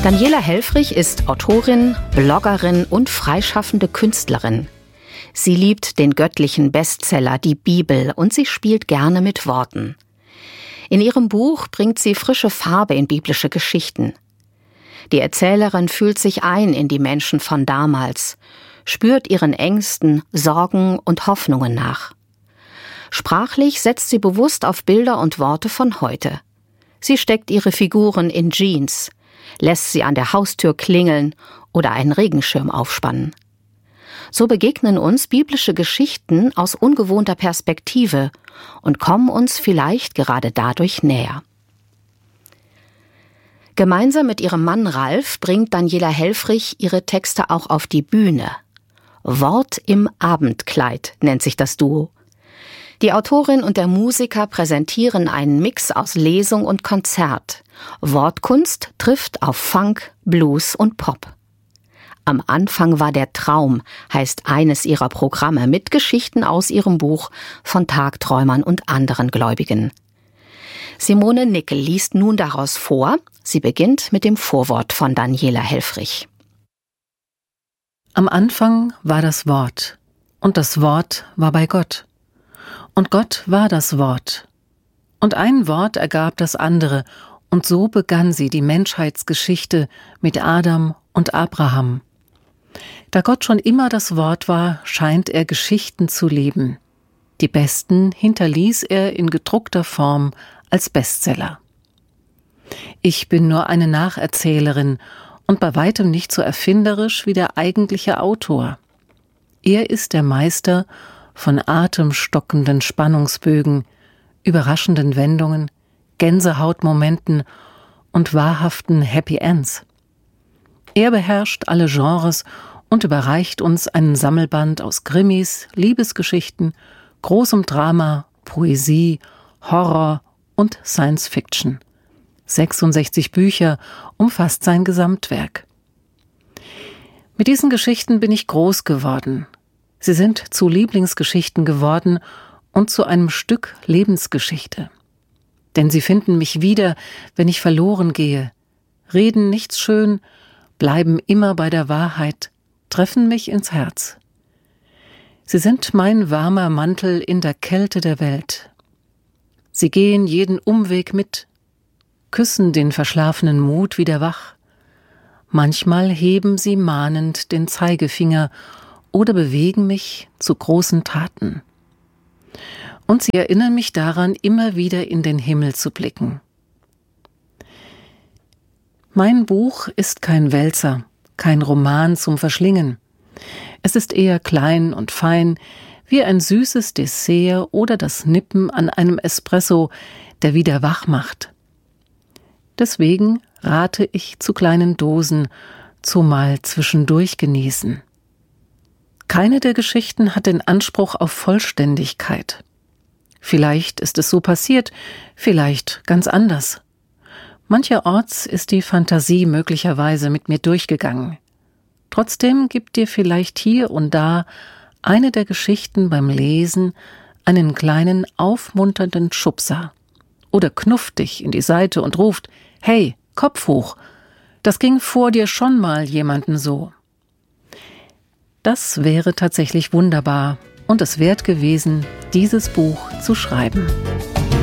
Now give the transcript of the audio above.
Daniela Helfrich ist Autorin, Bloggerin und freischaffende Künstlerin. Sie liebt den göttlichen Bestseller, die Bibel, und sie spielt gerne mit Worten. In ihrem Buch bringt sie frische Farbe in biblische Geschichten. Die Erzählerin fühlt sich ein in die Menschen von damals, spürt ihren Ängsten, Sorgen und Hoffnungen nach. Sprachlich setzt sie bewusst auf Bilder und Worte von heute. Sie steckt ihre Figuren in Jeans, lässt sie an der Haustür klingeln oder einen Regenschirm aufspannen. So begegnen uns biblische Geschichten aus ungewohnter Perspektive und kommen uns vielleicht gerade dadurch näher. Gemeinsam mit ihrem Mann Ralf bringt Daniela Helfrich ihre Texte auch auf die Bühne. Wort im Abendkleid nennt sich das Duo. Die Autorin und der Musiker präsentieren einen Mix aus Lesung und Konzert. Wortkunst trifft auf Funk, Blues und Pop. Am Anfang war der Traum, heißt eines ihrer Programme mit Geschichten aus ihrem Buch von Tagträumern und anderen Gläubigen. Simone Nickel liest nun daraus vor. Sie beginnt mit dem Vorwort von Daniela Helfrich. Am Anfang war das Wort, und das Wort war bei Gott. Und Gott war das Wort. Und ein Wort ergab das andere, und so begann sie die Menschheitsgeschichte mit Adam und Abraham. Da Gott schon immer das Wort war, scheint er Geschichten zu leben. Die besten hinterließ er in gedruckter Form als Bestseller. Ich bin nur eine Nacherzählerin und bei weitem nicht so erfinderisch wie der eigentliche Autor. Er ist der Meister von atemstockenden Spannungsbögen, überraschenden Wendungen, Gänsehautmomenten und wahrhaften Happy Ends. Er beherrscht alle Genres und überreicht uns einen Sammelband aus Krimis, Liebesgeschichten, großem Drama, Poesie, Horror und Science Fiction. 66 Bücher umfasst sein Gesamtwerk. Mit diesen Geschichten bin ich groß geworden. Sie sind zu Lieblingsgeschichten geworden und zu einem Stück Lebensgeschichte. Denn sie finden mich wieder, wenn ich verloren gehe, reden nichts schön, bleiben immer bei der Wahrheit, treffen mich ins Herz. Sie sind mein warmer Mantel in der Kälte der Welt. Sie gehen jeden Umweg mit, küssen den verschlafenen Mut wieder wach. Manchmal heben sie mahnend den Zeigefinger oder bewegen mich zu großen Taten. Und sie erinnern mich daran, immer wieder in den Himmel zu blicken. Mein Buch ist kein Wälzer, kein Roman zum Verschlingen. Es ist eher klein und fein, wie ein süßes Dessert oder das Nippen an einem Espresso, der wieder wach macht. Deswegen rate ich zu kleinen Dosen, zumal zwischendurch genießen. Keine der Geschichten hat den Anspruch auf Vollständigkeit. Vielleicht ist es so passiert, vielleicht ganz anders. Mancherorts ist die Fantasie möglicherweise mit mir durchgegangen. Trotzdem gibt dir vielleicht hier und da eine der Geschichten beim Lesen einen kleinen aufmunternden Schubser oder knufft dich in die Seite und ruft: »Hey, Kopf hoch, das ging vor dir schon mal jemandem so.« Das wäre tatsächlich wunderbar und es wert gewesen, dieses Buch zu schreiben.